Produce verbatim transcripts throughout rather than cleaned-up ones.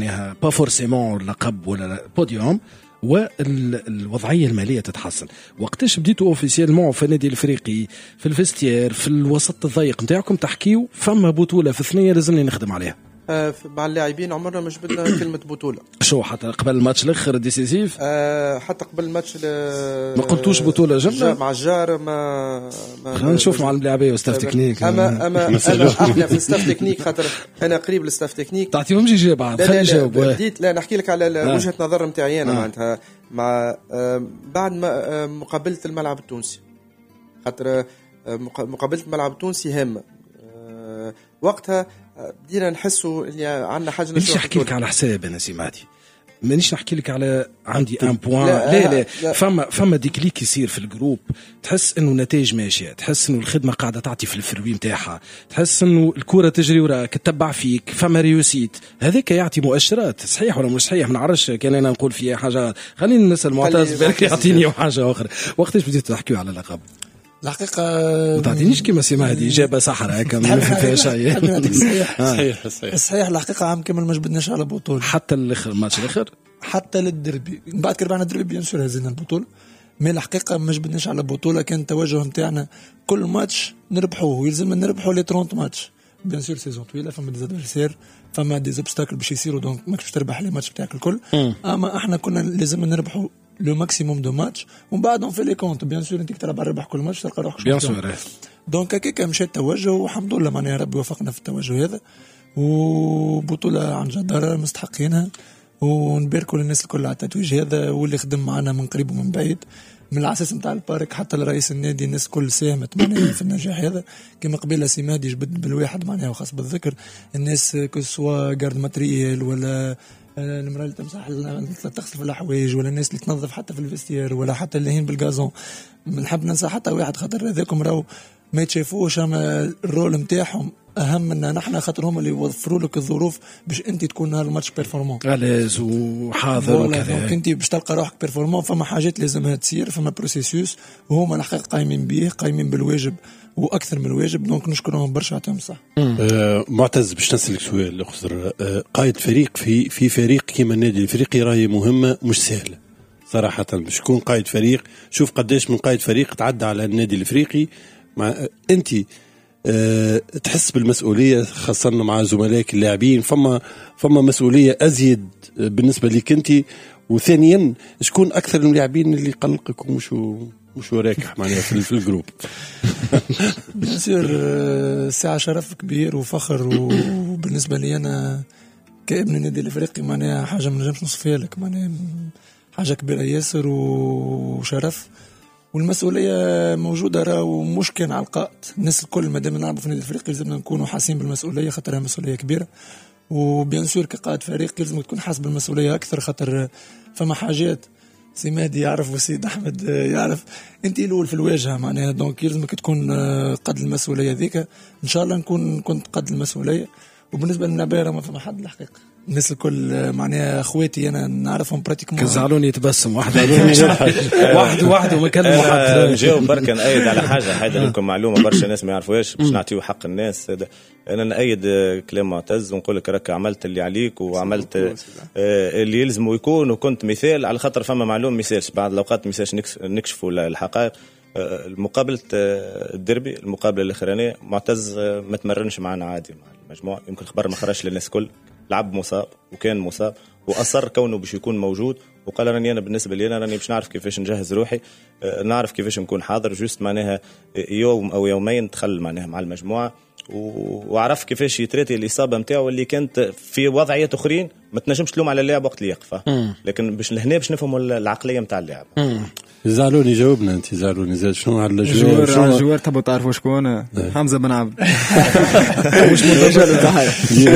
معناها با فورسيمون لقب ولا بوديوم والوضعيه الماليه تتحسن. وقتاش بديتوا اوفيسيلمون في النادي الافريقي في الفستير في الوسط الضيق نتاعكم تحكيوا فما بطوله في ثنيه لازمني نخدم عليها آه مع اللاعبين؟ عمرنا مش بدنا كلمه بطوله. شو حتى قبل الماتش الاخر ديسيسيف آه حتى قبل الماتش ما قلتوش بطوله جمله مع الجار ما, ما خلينا نشوف مع اللاعبيه وستاف تكنيك. اما اما انا احنا في الستاف تكنيك خاطر انا قريب للستاف تكنيك تعطيهم جي بعد خلينا نجاوب. بديت لا نحكي لك على آه. وجهه نظر نتاعي انا آه. معناتها مع آه بعد ما آه مقابله الملعب التونسي خاطر آه مقابله الملعب التونسي هامه آه وقتها بدينا نحسوا اللي عندنا حاجه مش نحكي لك على حساب انا سيماتي مانيش نحكي لك على عندي ان بوان لا لا, لا, لا. فما فما ديكليك يصير في الجروب تحس انه نتائج ماشيه تحس انه الخدمه قاعده تعطي في الفروي نتاعها تحس انه الكره تجري وراك تتبع فيك فما ريوسيت هذاك يعطي مؤشرات صحيح ولا مش صحيح ما نعرفش كان انا نقول فيها حاجه خلينا نسال معتز بالك يعطيني حاجه اخرى. وقتاش بديتوا تحكيوا على اللقب الحقيقة ما تعطينيش كيما سي مهدي إجابة صحراء هكا ما فيها شيء. صحيح صحيح صحيح صحيح الحقيقة عام كامل ما جبدناش على بطولة حتى الآخر الماتش الآخر حتى للدربي بعد كربعنا الدربي بيان سور هزينا البطولة ما الحقيقة ما جبدناش على بطولة. كان التوجه نتاعنا كل ماتش نربحوه ويلزمنا نربحوا لي ثلاثين ماتش بيان سور سيزون طويلة فما دي زادفيرسير فما دي زوبستاكل باش يصيروا دونك ماكش تربح لي ماتش بتاعك الكل أما احنا كنا لازمنا نربحوا لو ماكسيموم دو ماتش ومن بعد اون في لي كونت بيان سور انت تلعب على الربح كل ماتش تلقى روحك بيان سور دونك هكاك مشى التوجه والحمد لله معناها ربي وفقنا في التوجه هذا وبطوله عن جدارة مستحقينها ونباركوا للناس الكل على التتويج هذا واللي خدم معنا من قريب ومن بعيد من الاساس نتاع البارك حتى لرئيس النادي الناس كل ساهمت معناها في النجاح هذا كما قبيله سي مهدي جبد بالواحد معناها وخاص بالذكر الناس كسوا جارد ماتريال ولا المرأة اللي تمسح تغسل في الحوايج ولا الناس اللي تنظف حتى في الفستير ولا حتى اللي هين بالغازون بنحب ننسى حتى واحد خاطر هذاكم راهو ما يتشافوش اما الرول نتاعهم اهم منا نحن خاطر هم اللي يوفروا لك الظروف باش انت تكون الماتش بيرفورمون غلاز وحاضر وكذا انت باش تلقى روحك بيرفورمون فما حاجات لازمها تصير فما بروسيسوس وهما الحقيقه قايمين به قايمين بالواجب واكثر من الواجب دونك نشكرهم برشا عطاهم صح. آه معتز باش نسالك سؤال اخر آه قائد فريق في في فريق كيما النادي الافريقي راهي مهمه مش سهله صراحه باش تكون قائد فريق. شوف قداش من قائد فريق تعدى على النادي الافريقي مع آه انت أه تحس بالمسؤولية خاصة مع زملائك اللاعبين فما فما مسؤولية أزيد بالنسبة لك أنت وثانيا شكون أكثر اللاعبين اللي يقلقك ومش مش راكح معناها في, في الجروب. بيصير ساعة شرف كبير وفخر وبالنسبة لي أنا كابن النادي الأفريقي معناها حاجة من نجمش نوصفها لك معناها حاجة كبيرة ياسر وشرف والمسؤولية موجودة راهو مش كان على القائد الناس الكل ما دام نلعبوا في النادي الافريقي لازمنا نكونوا حاسين بالمسؤولية خاطرها مسؤولية كبيرة وبيان سور كقائد فريق لازم تكون حاس بالمسؤولية أكثر خاطر فما حاجات سي مهدي يعرف وسيد أحمد يعرف أنت الأول في الواجهة معناها دونك لازمك تكون قد المسؤولية ذيك إن شاء الله نكون كنت قد المسؤولية. وبالنسبة للنبارة ما فما حد الحقيقة الناس الكل معناها اخواتي انا نعرفهم براتيكمون كزعلوني يتبسم واحد واحد واحد وما كان واحد نجاوب برك نأيد على حاجه هذا لكم معلومه برشا ناس ما يعرفوهاش باش نعطيو حق الناس. انا نأيد كلام معتز ونقول لك راك عملت اللي عليك وعملت اللي يلزم ويكون وكنت مثال على خاطر فما معلوم مثالش بعض الاوقات مثالش نكشفوا الحقائق. المقابله الدربي المقابله الاخرانيه معتز ما تمرنش معنا عادي مع المجموعه يمكن خبر ما خرجش للناس الكل لعب مصاب وكان مصاب واصر كونه باش يكون موجود وقال راني انا بالنسبه لي انا راني باش نعرف كيفاش نجهز روحي نعرف كيفاش نكون حاضر جوست معناها يوم او يومين دخل معناها مع المجموعه وعرف كيفاش يتريتي الاصابه نتاعو اللي كانت في وضعيات اخرين ما تنجمش تلوم على اللاعب وقت اللي يقف لكن باش هنا باش نفهموا العقليه نتاع اللاعب. زعلوني جاوبنا انت زعلوني زاد شنو على الجوار على الجوار تبغوا تعرفوا شكون حمزه بن عبد مش متجر تاعي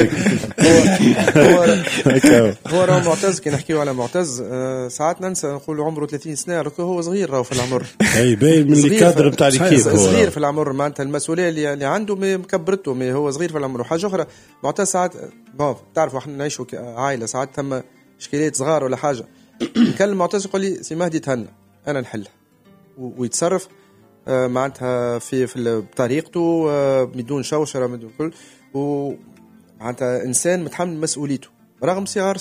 هو هو راه معتز كي نحكيو على معتز ساعات ننسى نقول عمره ثلاثين سنه هو صغير راه في العمر اي باين من الكادر نتاع الكيف هو صغير في العمر معناتها المسؤوليه اللي, اللي عنده مكبرته مي هو صغير في العمر. وحاجه اخرى معتز ساعات بون تعرفوا احنا نعيشوا عائله ساعات ثم اشكاليات صغار ولا حاجه نكلم معتز يقول لي سي مهدي تهنى انا نحلها ويتصرف معناتها في في بطريقته بدون شوشره بدون كل ومعناتها انسان متحمل مسؤوليته رغم صغار